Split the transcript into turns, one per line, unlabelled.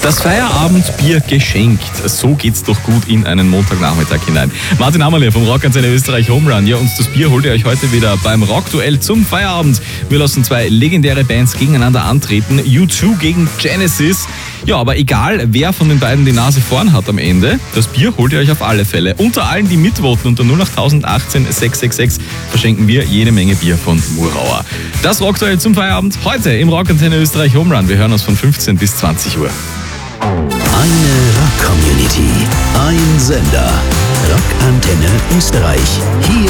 Das Feierabendbier geschenkt. So geht's doch gut in einen Montagnachmittag hinein. Martin Hammerle vom Rockantenne Österreich Home Run. Ja, und das Bier holt ihr euch heute wieder beim Rockduell zum Feierabend. Wir lassen zwei legendäre Bands gegeneinander antreten. U2 gegen Genesis. Ja, aber egal, wer von den beiden die Nase vorn hat am Ende, das Bier holt ihr euch auf alle Fälle. Unter allen, die mitvoten, unter 08018 666 verschenken wir jede Menge Bier von Murauer. Das Rockduell zum Feierabend heute im Rockantenne Österreich Home Run. Wir hören uns von 15 bis 20 Uhr.
Eine Rock-Community, ein Sender. Rockantenne Österreich. Hier